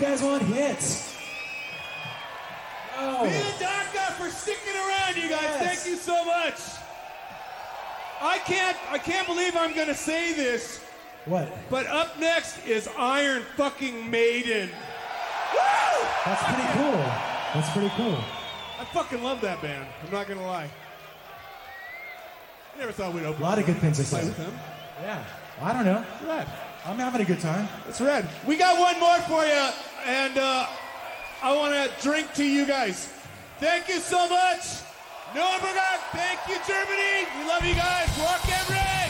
guys want hits? Oh. Vida Darka for sticking around, you guys. Yes. Thank you so much. I can't believe I'm gonna say this, What? but up next is Iron fucking Maiden. Woo! That's pretty cool. That's pretty cool. I fucking love that band. I'm not gonna lie. I never thought we'd open. A lot of good things to play say. with them. Yeah. I don't know. Rad. I'm having a good time. That's rad. We got one more for you, and I want to drink to you guys. Thank you so much. Nürburgring. Thank you, Germany. We love you guys. Rock and Red.